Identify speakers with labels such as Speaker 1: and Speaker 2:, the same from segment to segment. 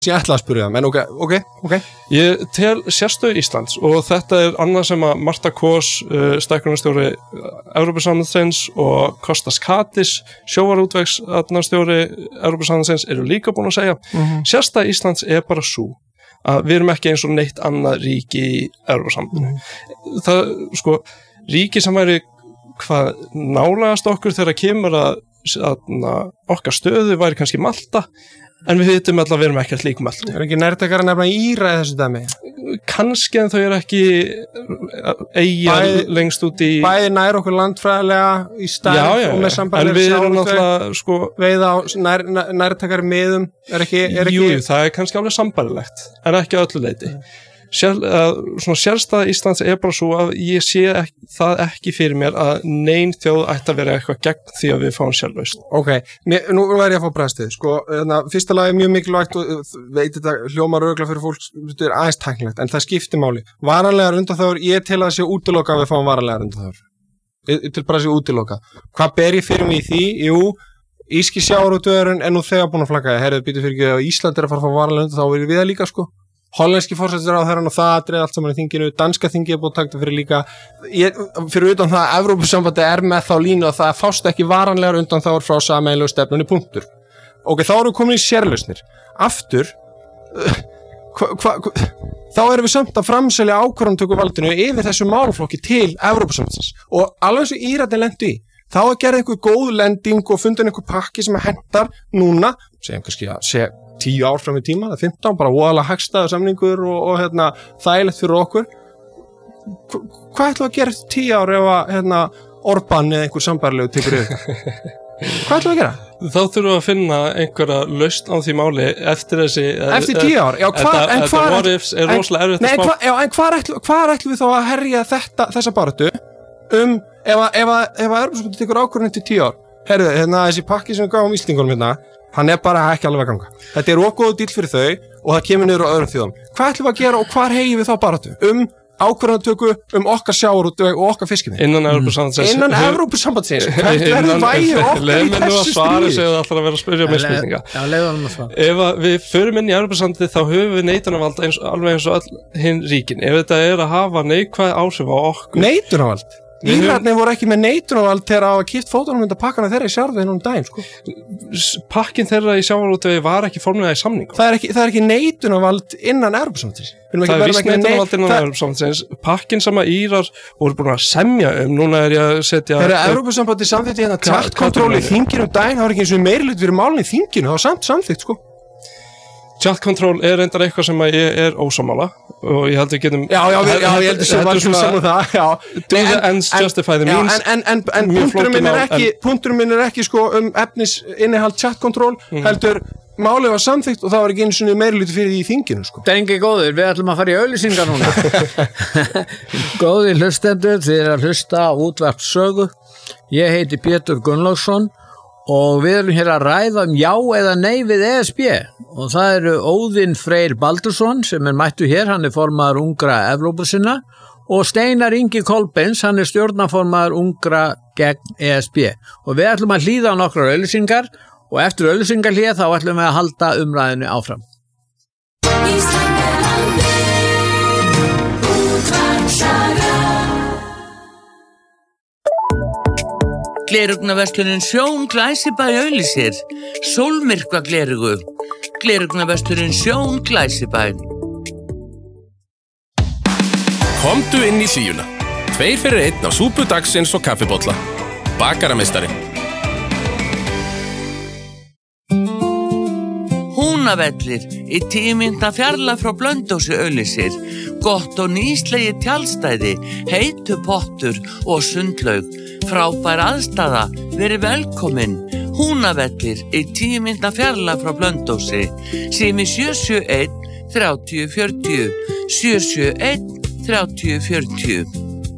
Speaker 1: Ég ætla að spyrja það, en ok.
Speaker 2: Ég tel sérstöðu Íslands og þetta annað sem að Marta Kos, stækkunarstjóri Evrópusambandsins og Kostas Katis, sjóvarútvegsstjóri Evrópusambandsins eru líka búin að segja. Sérstöða Íslands bara sú að við erum ekki eins og neitt annað ríki í Evrópusambandinu. Það, sko, ríki sem væri nálægast okkur þegar kemur að okkar stöðu væri kannski Malta, en við vitum alltaf að við erum ekki að líka Malta.
Speaker 1: Ekki nærtækara nefna Íra í þessu dæmi?
Speaker 2: Kannski, en þau eru ekki eyjar lengst út í... Bæði
Speaker 1: nær okkur landfræðilega í stærð og með sambarlega
Speaker 2: sjávarútveg, sko...
Speaker 1: Veiða á nærtækari miðum, ekki...
Speaker 2: Jú, það kannski alveg sambarlegt, en ekki að öllu leyti. Svona sérstæða Íslands bara svo að ég sé það ekki fyrir mér að nein þjóð ætti að vera eitthvað gegn því að við fáum sjálflaust.
Speaker 1: Ok, nú verð ég að fá bræðstið. Sko, fyrsta lagi mjög mikilvægt og veit þetta hljómar örugglega fyrir fólk, þetta aðeins tæknilegt, en það skiptir máli. Varanlegar undanþágur, ég tel að sé útiloka að við fáum varanlegar undanþágur. Ég til bara að sé útiloka. Hvað ber ég fyrir mig í því? Jú, íski sjávarútvegurinn nú þegar búin að flagga. Herðu, býtu fyrir ekki að Ísland að fara að fá varanlegar undanþágur, þá við það líka, sko. Hollenski forsætisráðherrann og það atriði allt saman í þinginu, danska þingið búið að taka fyrir líka, fyrir utan það að Evrópusambandið með þá línu að það fást ekki varanlegar undan þá frá sameiginlegu stefnunni punktur. Ok, þá erum við komin í sérlausnir. Aftur, þá erum við samt að framselja ákvarðanatökuvaldinu yfir þessu málaflokki til Evrópusambandsins og alveg eins og Írarnir lentu í. Þá að gera einhver góð lending og fundin einhver pakki sem hentar núna, segjum kannski að 10 ár fram í tíma, 15, bara voðalega hagstæður samningur og þægilegt fyrir okkur. Hvað ætlum að gera eftir 10 ár ef að Orbán eða einhver sambærilegu tekur yfir? Hvað ætlum að gera?
Speaker 2: Þá þurfum við að finna einhverja lausn á því máli eftir
Speaker 1: 10 ár? Já,
Speaker 2: þetta what-ifs rosalega erfitt að spá.
Speaker 1: En hvar ætlum við þá að herja þessa baráttu ef Evrópusambandið tekur ákvörðun til 10 ár? Herðu, þessi pakki sem við gáum Íslendingunum hann bara ekki alveg að ganga. Þetta ógóður díll fyrir þau og það kemur niður á öðrum þjóðum. Hvað ætlum við að gera og hvar heyjum við þá baráttu? Ákvarðanatöku, okkar sjávarútveg og okkar fiskimið.
Speaker 2: Innan Evrópusambandsins.
Speaker 1: Hvert verður vægi okkar í þessu
Speaker 2: stríði? Svara sig að það ætlar að vera að spyrja með spurninga.
Speaker 3: Já, leiðu hann að svara.
Speaker 2: Ef við förum inn í Evrópusambandið þá höfum við neitunarvald alveg eins og hinn ríkin. Ef þetta að hafa neikvæð áhrif á okkur.
Speaker 1: Neitunarvald? Írarnir voru ekki með neitunarvald þegar að kipt fótunum undan pakkana þeirra í sjávarútvegi daginn, sko.
Speaker 2: Pakkin þeirra í sjávarútvegi var ekki formlega í samningum.
Speaker 1: Það er ekki neitunarvald innan Evrópusambandsins.
Speaker 2: Það er víst neitunarvald innan Evrópusambandsins. Pakkin sem að Írar voru búin að semja núna ég að setja...
Speaker 1: Þegar Evrópusambandið samþykkti tjaltkontról í þinginu daginn, það var ekki eins og meirihluti fyrir málin í þinginu, það var samt samþykkt, sko.
Speaker 2: Tjaltkontról reyndar eitthvað sem að ég ósammála og ég held við getum
Speaker 1: ég held sem var svona það
Speaker 2: do the ends justify the means
Speaker 1: en punkturinn minn ekki sko efnis innihald tjaltkontról heldur málið var samþykkt og það var ekki einu sinni meirihluti fyrir því í þinginu sko.
Speaker 3: Drengi góður, við ætlum að fara í auglýsingar núna. Góðir hlustendur, þið að hlusta á útvarp Sögu. Ég heiti Pétur Gunnlaugsson og við erum hér að ræða já eða nei við ESB og það eru Óðinn Freyr Baldursson sem mættu hér, hann formaður ungra Evrópusinna og Steinar Ingi Kolbeins, hann stjórnarformaður ungra gegn ESB og við ætlum að hlýða á nokkrar auglýsingar og eftir auglýsingarhlé þá ætlum við að halda umræðinu áfram.
Speaker 4: Glerugnaverslunin Sjón Glæsibæ auglýsir sólmyrkva glerugu. Glerugnaverslunin Sjón Glæsibæ.
Speaker 5: Komdu inn í hlýjuna. 2 fyrir 1 á súpu dagsins og kaffibolla. Bakarameistari.
Speaker 4: Húnavellir í 10 mínútna fjarlægð frá Blönduósi auglýsir. Gott og nýslegi tjaldstæði, heitu pottur og sundlaug. Frábær aðstaða, verið velkomin. Húnavellir í 10 mínútna fjarlægð frá Blönduósi. Sími 771 30 40 771 30 40.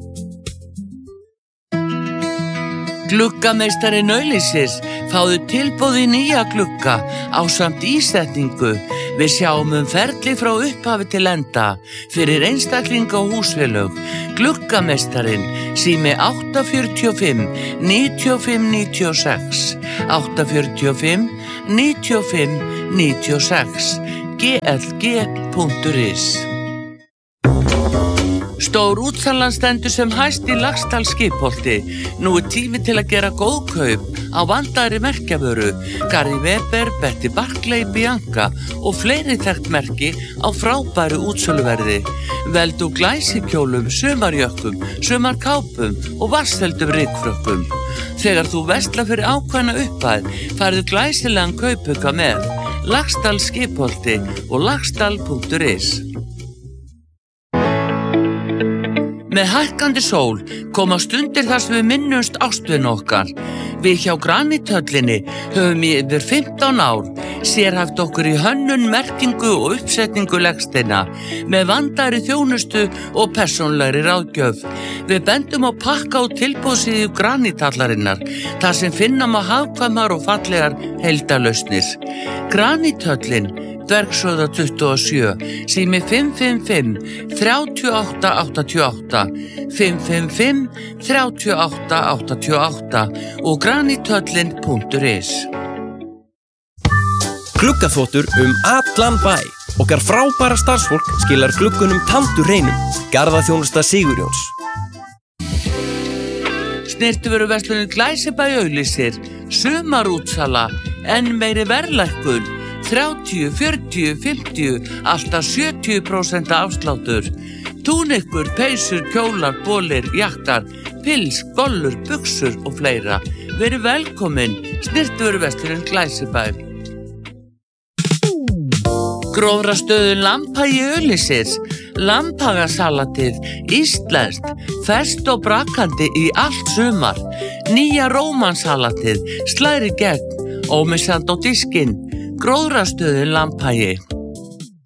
Speaker 4: Gluggameistarinn auglýsir, fáðu tilboð í nýja glugga ásamt ísetningu. Við sjáum ferli frá upphafi til enda fyrir einstaklinga og húsfélög. Gluggameistarinn, sími 845 95 96 845 95 96. glg.is. Stór útsalan stendur sem hæst í Laxdal Skipholti. Nú tími til að gera góð kaup á vandaðri merkjavöru, Gary Weber, Betty Barclay, Bianca og fleiri þekkt merki á frábæru útsöluverði. Veldu glæsikjólum, sumarjökkum, sumarkápum og vatnsheldum rykfrökkum. Þegar þú verslar fyrir ákveðna upphæð, færðu glæsilegan kaupauka með Laxdal Skipholti og laxdal.is. Með hækkandi sól koma stundir þar sem við minnumst ástvin okkar. Við hjá Granithöllinni höfum í yfir 15 ár sérhæft okkur í hönnun, merkingu og uppsetningu legsteina með vandaðri þjónustu og persónlegri ráðgjöf. Við bendum á pakka og tilboðsíðu Granithallarinnar, þar sem finna má hagkvæmar og fallegar heildarlausnir. Granithöllin, Dvergshöfða 27, sími 555 3888, 555 3888 og granithöllin.is.
Speaker 6: Gluggaþvottur allan bæ. Okkar frábæra starfsfólk skilar gluggunum tandur hreinum. Garðaþjónusta Sigurjóns.
Speaker 4: Snyrtivöruverslunin Glæsibæ auglýsir sumarútsala, enn meiri verðlækkun, 30, 40, 50, alltaf 70% afsláttur. Túnikkur, peysur, kjólar, bolir, jakkar, pils, gollur, buxur og fleira. Verið velkomin, snyrtivöruverslunin Glæsibæ. Grófrastöðun Lambhagi auglýsir Lambhagasalatið, íslenskt, ferskt og brakandi í allt sumar. Nýja rómansalatið, slæri gegn, ómissandi á diskinn. Grófrastöðun Lambhagi.